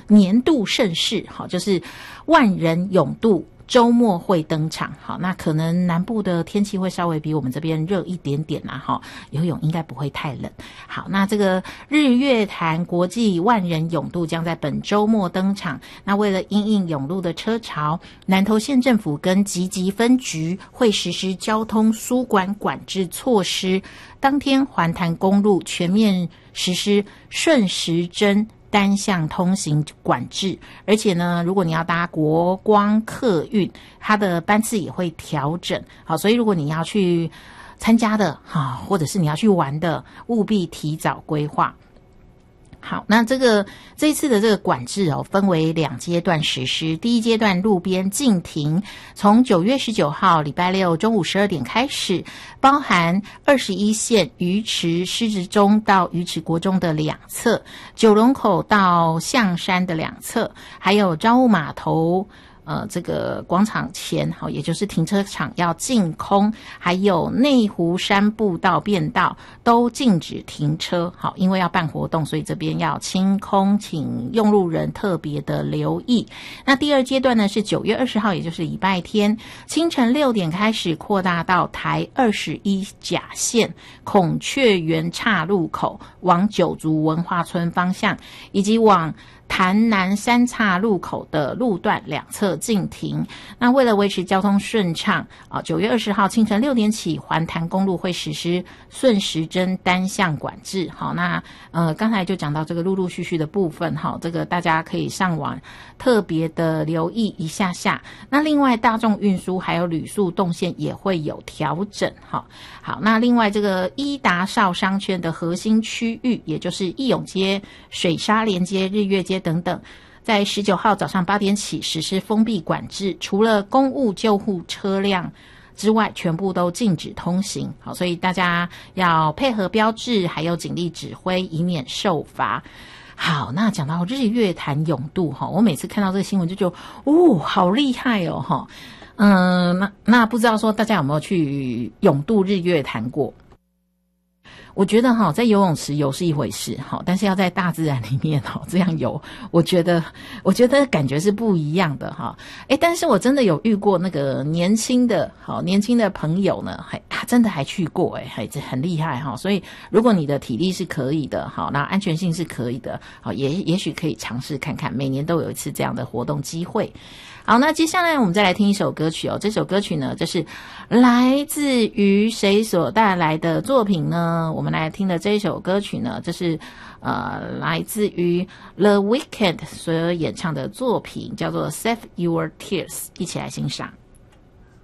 年度盛事，好，就是万人泳渡周末会登场。好，那可能南部的天气会稍微比我们这边热一点点啦，哈，游泳应该不会太冷。好，那这个日月潭国际万人泳渡将在本周末登场。那为了因应泳路的车潮，南投县政府跟集集分局会实施交通疏管管制措施，当天环潭公路全面实施顺时针单向通行管制，而且呢，如果你要搭国光客运，它的班次也会调整。好，所以如果你要去参加的，或者是你要去玩的，务必提早规划。好，那这一次的这个管制分为2阶段实施。第一阶段路边禁停，从9月19号礼拜六中午12点开始，包含21线鱼池狮子中到鱼池国中的2侧，九龙口到象山的2侧，还有彰化码头这个广场前，好，也就是停车场要净空，还有内湖山步道便道都禁止停车。好，因为要办活动，所以这边要清空，请用路人特别的留意。那第2阶段呢，是9月20号，也就是礼拜天清晨6点开始，扩大到台21甲线孔雀园岔路口往九族文化村方向，以及往潭南三岔路口的路段2侧禁停。那为了维持交通顺畅，9月20号清晨6点起，环潭公路会实施顺时针单向管制。好，那刚才就讲到这个陆陆续续的部分，好，这个大家可以上网特别的留意一下下。那另外大众运输还有旅宿动线也会有调整。好，那另外这个伊达邵商圈的核心区域，也就是义勇街、水沙连街、日月街等等，在19号早上8点起实施封闭管制，除了公务救护车辆之外，全部都禁止通行。好，所以大家要配合标志还有警力指挥，以免受罚。好，那讲到日月潭泳渡，我每次看到这个新闻就觉得好厉害哦。那不知道说大家有没有去泳渡日月潭过？我觉得在游泳池游是一回事，但是要在大自然里面这样游，我觉得感觉是不一样的但是我真的有遇过那个年轻的朋友呢，真的还去过这很厉害所以如果你的体力是可以的那安全性是可以的也许可以尝试看看，每年都有一次这样的活动机会。好，那接下来我们再来听一首歌曲这首歌曲呢，这是来自于谁所带来的作品呢？我们来听的这一首歌曲呢，这是来自于 The Weeknd 所演唱的作品，叫做 Save Your Tears， 一起来欣赏。